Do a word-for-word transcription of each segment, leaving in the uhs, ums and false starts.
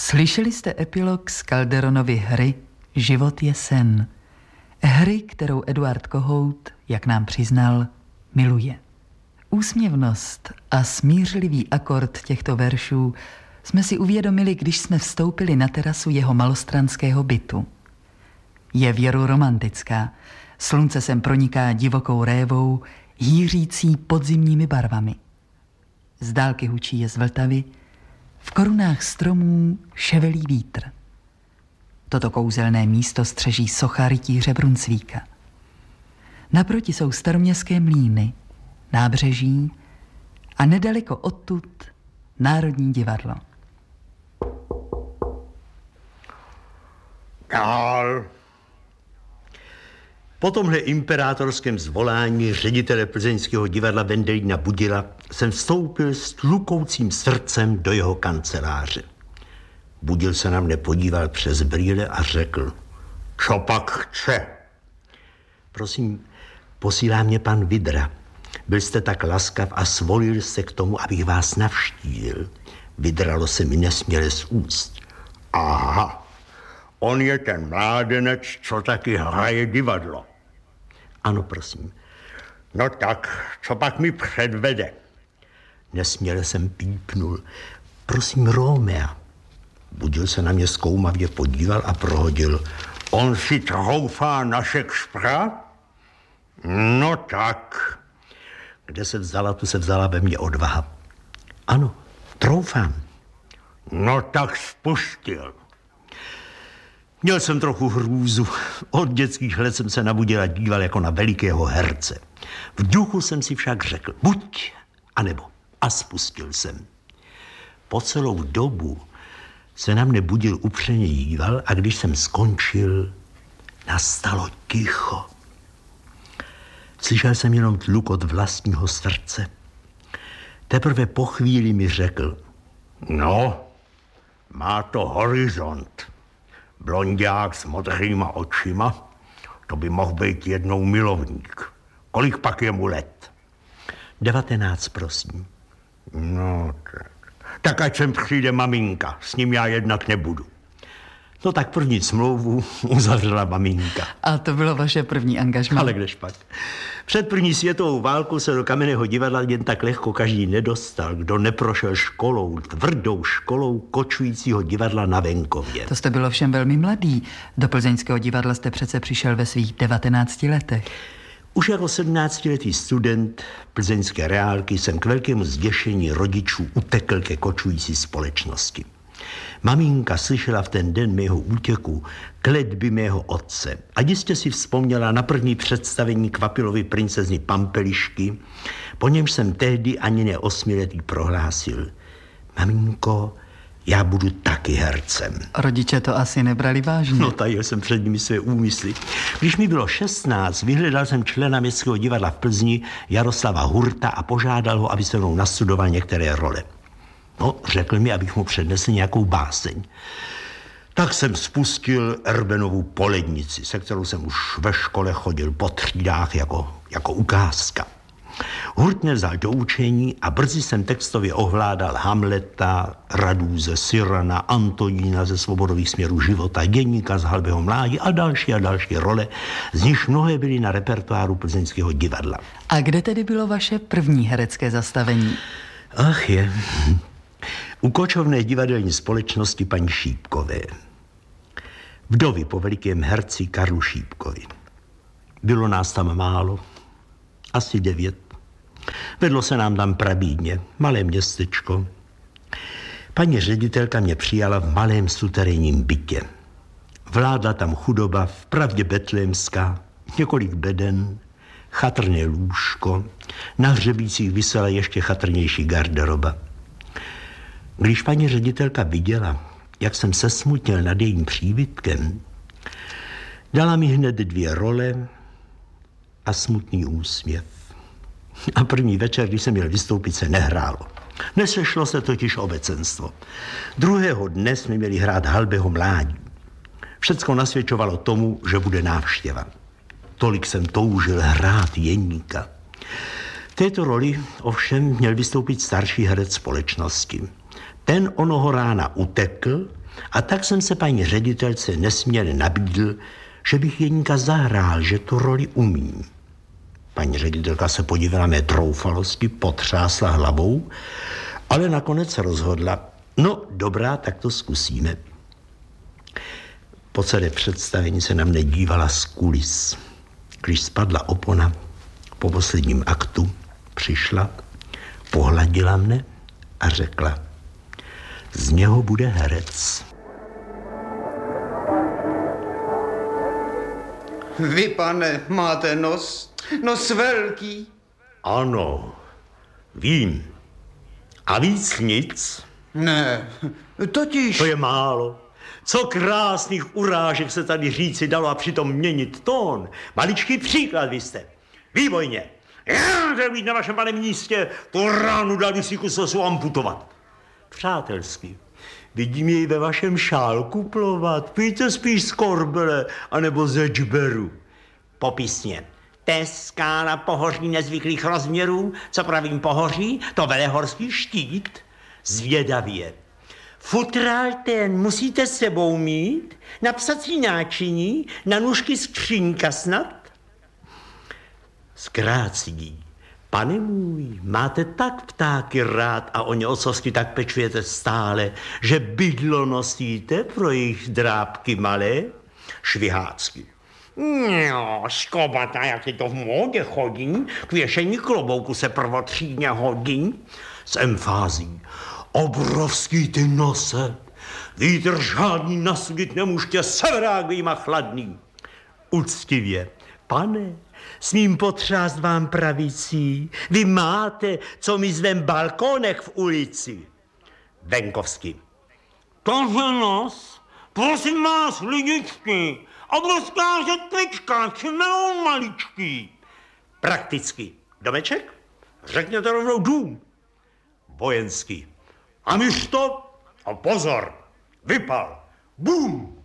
Slyšeli jste epilog z Calderonovy hry Život je sen. Hry, kterou Eduard Kohout, jak nám přiznal, miluje. Úsměvnost a smířlivý akord těchto veršů jsme si uvědomili, když jsme vstoupili na terasu jeho malostranského bytu. Je věru romantická. Slunce sem proniká divokou révou, hýřící podzimními barvami. Z dálky hučí je z Vltavy, v korunách stromů ševelí vítr. Toto kouzelné místo střeží socha rytíře Brunsvíka. Naproti jsou staroměstské mlýny, nábřeží a nedaleko odtud Národní divadlo. Dál. Po tomhle imperátorském zvolání ředitele plzeňského divadla Vendelína Budila jsem vstoupil s tlukoucím srdcem do jeho kanceláře. Budil se na mne podíval přes brýle a řekl: Co pak chce? Prosím, posílá mě pan Vidra. Byl jste tak laskav a svolil se k tomu, abych vás navštívil. Vydralo se mi nesměle z úst. Aha, on je ten mládenec, co taky hraje divadlo. Ano, prosím. No tak, co pak mi předvede? Nesměle jsem pípnul. Prosím, Romea. Budil se na mě zkoumavě podíval a prohodil. On si troufá na Shakespeara? No tak. Kde se vzala, tu se vzala ve mně odvaha. Ano, troufám. No tak spustil. Měl jsem trochu hrůzu. Od dětských let jsem se na Budila díval jako na velikého herce. V duchu jsem si však řekl buď, anebo. A spustil jsem. Po celou dobu se na mne Budil upřeně díval a když jsem skončil, nastalo ticho. Slyšel jsem jenom tlukot vlastního srdce. Teprve po chvíli mi řekl: No, má to horizont. Blonďák s modrýma očima, to by mohl být jednou milovník. Kolik pak je mu let? Devatenáct, prosím. No, tak. Tak ať sem přijde maminka, s ním já jednak nebudu. No tak první smlouvu uzavřela maminka. A to bylo vaše první angažmá? Ale kdežpak. Před první světovou válkou se do Kamenného divadla jen tak lehko každý nedostal, kdo neprošel školou, tvrdou školou kočujícího divadla na venkově. To jste byl ovšem velmi mladý. Do plzeňského divadla jste přece přišel ve svých devatenácti letech. Už jako sedmnáctiletý student plzeňské reálky jsem k velkému zděšení rodičů utekl ke kočující společnosti. Maminka slyšela v ten den mého útěku kletby mého otce a jistě si vzpomněla na první představení Kvapilovy princezny Pampelišky, po němž jsem tehdy ani ne osmiletý prohlásil: Maminko, já budu taky hercem. Rodiče to asi nebrali vážně. No, tajil jsem před nimi své úmysly. Když mi bylo šestnáct, vyhledal jsem člena Městského divadla v Plzni Jaroslava Hurta a požádal ho, aby se mnou nastudoval některé role. No, řekl mi, abych mu přednesl nějakou báseň. Tak jsem spustil Erbenovu Polednici, se kterou jsem už ve škole chodil po třídách jako, jako ukázka. Hurt mě vzal do učení a brzy jsem textově ovládal Hamleta, Radůze, Cyrana, Antonína ze Svobodových směrů života, Děníka z Halbého mládí a další a další role, z nich mnohé byly na repertoáru plzeňského divadla. A kde tedy bylo vaše první herecké zastavení? Ach je, u kočovné divadelní společnosti paní Šípkové. Vdovy po velikém herci Karlu Šípkovi. Bylo nás tam málo, asi devět. Vedlo se nám tam prabídně, malé městečko. Paní ředitelka mě přijala v malém suterénním bytě. Vládla tam chudoba, vpravdě betlémská, několik beden, chatrné lůžko, na hřebících visela ještě chatrnější garderoba. Když paní ředitelka viděla, jak jsem se smutnil nad jejím příbytkem, dala mi hned dvě role a smutný úsměv. A první večer, když jsem měl vystoupit, se nehrálo. Nesešlo se totiž obecenstvo. Druhého dne jsme měli hrát Halbého mládí. Všecko nasvědčovalo tomu, že bude návštěva. Tolik jsem toužil hrát Jeníka. V této roli ovšem měl vystoupit starší herec společnosti. Ten onoho rána utekl A tak jsem se paní ředitelce nesměle nabídl, že bych Jeníka zahrál, že tu roli umím. Paní ředitelka se podívala mé troufalosti, potřásla hlavou, ale nakonec se rozhodla, no dobrá, tak to zkusíme. Po celé představení se na mne dívala z kulis. Když spadla opona, po posledním aktu přišla, pohladila mne a řekla, z něho bude herec. Vy, pane, máte nos, nos velký. Ano, vím. A víc nic? Ne, totiž... To je málo. Co krásných urážek se tady říci dalo a přitom měnit tón. Maličký příklad vy jste. Výborně. Já chtěl být na vašem, pane místě, tu ránu dali si kus osu amputovat. Přátelsky. Vidím jej ve vašem šálku plovat. Pijte spíš z korbele, anebo ze džberu. Popisně. Teská na pohoří nezvyklých rozměrů, co pravím pohoří, to velehorský štít. Zvědavě. Futrál ten musíte s sebou mít, na psací náčiní, na nůžky skřínka snad. Zkrácí. Pane můj, máte tak ptáky rád a o ně ososti tak pečujete stále, že bydlo nosíte pro jejich drápky malé? Švihácky. No, skobata, jak je to v módě chodí, k věšení klobouku se prvotřídně hodí. S emfází. Obrovský ty nose, vítr žádný nasudit nemůžete, severák vyjma chladný. Uctivě, pane, smím potřást vám pravicí, vy máte, co mi zvem balkónek v ulici. Venkovský. Tohle nos, prosím vás, lidičky, obrovská řetvička, čmelou maličký. Prakticky. Domeček? Řekněte rovnou dům. Vojenský. A myš to, a pozor, vypal, bum.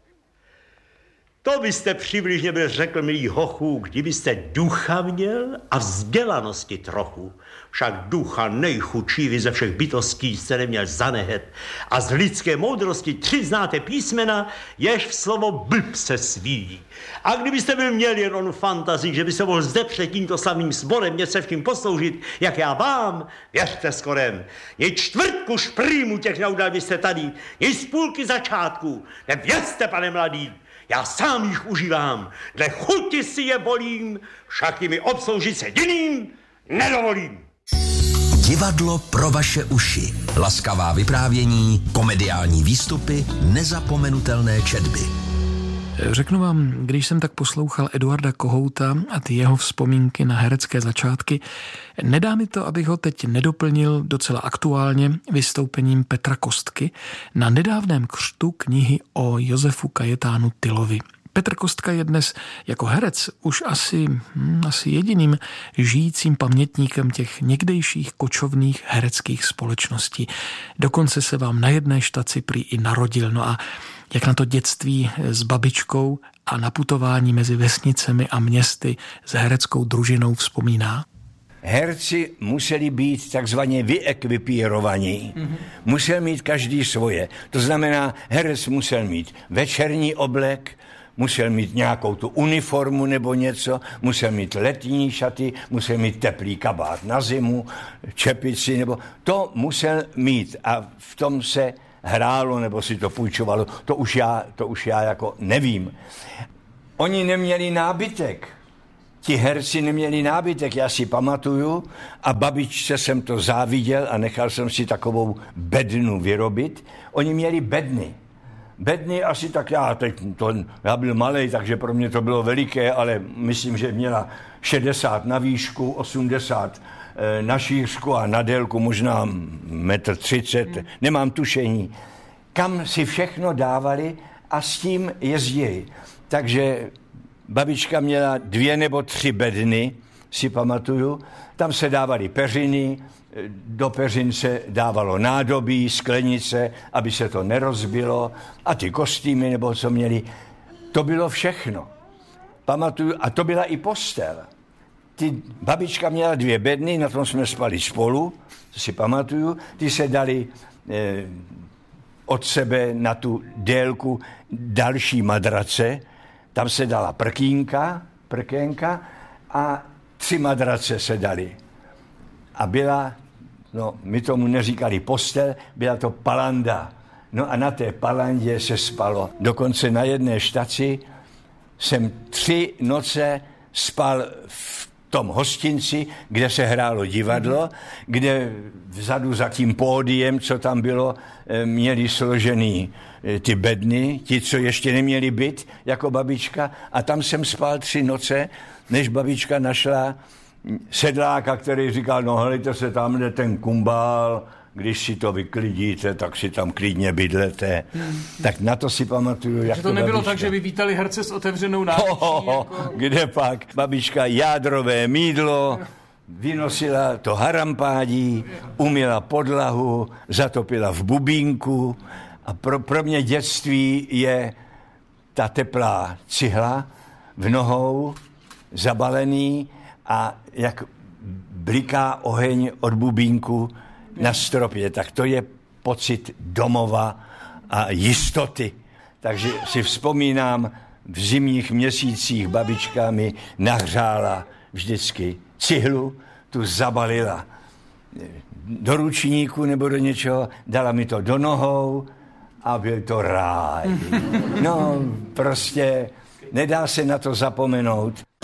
To byste přibližně byl řekl, milý hochu, kdybyste ducha měl a vzdělanosti trochu. Však ducha nejchudší vy ze všech bytostí jste neměl zanehet. A z lidské moudrosti tři znáte písmena, jež v slovo blb se svíjí. A kdybyste byl měl jen on fantazii, že by se mohl zde před tímto slavným sborem něco vším posloužit, jak já vám, věřte skorem, je čtvrtku šprýmu těch neudal byste tady, je z půlky začátku, nevěřte, pane mladý. Já sám jich užívám, dle chuti si je volím, však jimi obsloužit se jiným nedovolím. Divadlo pro vaše uši. Laskavá vyprávění, komediální výstupy, nezapomenutelné četby. Řeknu vám, když jsem tak poslouchal Eduarda Kohouta a ty jeho vzpomínky na herecké začátky, nedá mi to, abych ho teď nedoplnil docela aktuálně vystoupením Petra Kostky na nedávném křtu knihy o Josefu Kajetánu Tylovi. Petr Kostka je dnes jako herec už asi, hm, asi jediným žijícím pamětníkem těch někdejších kočovných hereckých společností. Dokonce se vám na jedné štaci prý i narodil. No a jak na to dětství s babičkou a na putování mezi vesnicemi a městy s hereckou družinou vzpomíná? Herci museli být takzvaně vyekvipírovaní. Mm-hmm. Musel mít každý svoje. To znamená, herec musel mít večerní oblek, musel mít nějakou tu uniformu nebo něco, musel mít letní šaty, musel mít teplý kabát na zimu, čepici, nebo to musel mít a v tom se hrálo nebo si to půjčovalo, to už já, to už já jako nevím. Oni neměli nábytek. Ti herci neměli nábytek, já si pamatuju a babičce jsem to záviděl a nechal jsem si takovou bednu vyrobit. Oni měli bedny. Bedny asi tak já, teď to, já byl malej, takže pro mě to bylo veliké, ale myslím, že měla šedesát na výšku, osmdesát na šířku a na délku možná metr třicet, nemám tušení. Kam si všechno dávali a s tím jezdili. Takže babička měla dvě nebo tři bedny, si pamatuju. Tam se dávaly peřiny, do peřin se dávalo nádobí, sklenice, aby se to nerozbilo a ty kostýmy nebo co měli. To bylo všechno. Pamatuju, a to byla i postel. Ty, babička měla dvě bedny, na tom jsme spali spolu, to si pamatuju. Ty se dali eh, od sebe na tu délku další madrace. Tam se dala prkínka, prkénka a tři madrace se daly. A byla, no my tomu neříkali postel, byla to palanda. No a na té palandě se spalo. Dokonce na jedné štaci jsem tři noce spal v tom hostinci, kde se hrálo divadlo, kde vzadu za tím pódiem, co tam bylo, měli složený ty bedny, ti, co ještě neměli byt, jako babička. A tam jsem spal tři noce, než babička našla sedláka, který říkal, no helejte se, tamhle ten kumbál, když si to vyklidíte, tak si tam klidně bydlete. Hmm. Tak na to si pamatuju. Takže to nebylo babička. Tak, že vy vítali herce s otevřenou náručí? Jako... Kde pak? Babička jádrové mýdlo, vynosila to harampádí, umyla podlahu, zatopila v bubínku. A pro, pro mě dětství je ta teplá cihla v nohou, zabalený a jak bliká oheň od bubínku na stropě, tak to je pocit domova a jistoty. Takže si vzpomínám, v zimních měsících babička mi nahřála vždycky cihlu, tu zabalila do ručníku nebo do něčeho, dala mi to do nohou a byl to ráj. No, prostě nedá se na to zapomenout.